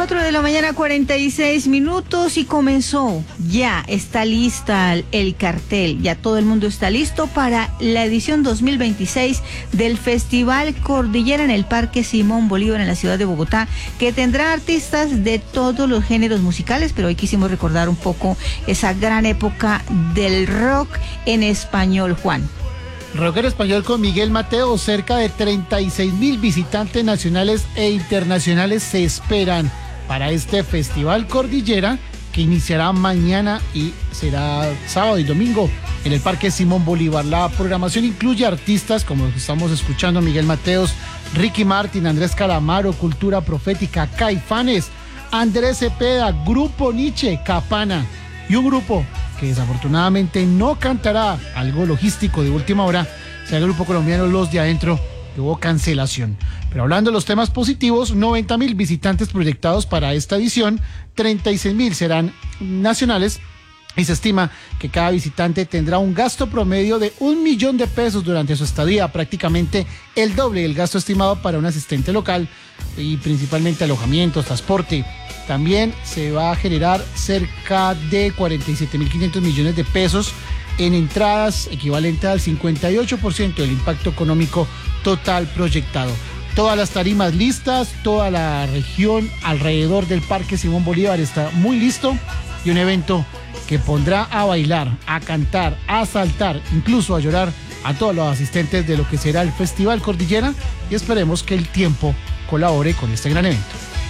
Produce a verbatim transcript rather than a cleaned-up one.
cuatro de la mañana, cuarenta y seis minutos, y comenzó, ya está lista el, el cartel, ya todo el mundo está listo para la edición dos mil veintiséis del Festival Cordillera en el Parque Simón Bolívar en la ciudad de Bogotá, que tendrá artistas de todos los géneros musicales, pero hoy quisimos recordar un poco esa gran época del rock en español, Juan. Rock en español con Miguel Mateo, cerca de treinta y seis mil visitantes nacionales e internacionales se esperan para este Festival Cordillera, que iniciará mañana y será sábado y domingo en el Parque Simón Bolívar. La programación incluye artistas como los que estamos escuchando, Miguel Mateos, Ricky Martin, Andrés Calamaro, Cultura Profética, Caifanes, Andrés Cepeda, Grupo Nietzsche, Capana y un grupo que desafortunadamente no cantará, algo logístico de última hora, será el grupo colombiano Los de Adentro, que hubo cancelación. Pero hablando de los temas positivos, noventa mil visitantes proyectados para esta edición, treinta y seis mil serán nacionales, y se estima que cada visitante tendrá un gasto promedio de un millón de pesos durante su estadía, prácticamente el doble del gasto estimado para un asistente local, y principalmente alojamiento, transporte. También se va a generar cerca de cuarenta y siete mil quinientos millones de pesos en entradas, equivalente al cincuenta y ocho por ciento del impacto económico total proyectado. Todas las tarimas listas, toda la región alrededor del Parque Simón Bolívar está muy listo, y un evento que pondrá a bailar, a cantar, a saltar, incluso a llorar a todos los asistentes de lo que será el Festival Cordillera, y esperemos que el tiempo colabore con este gran evento.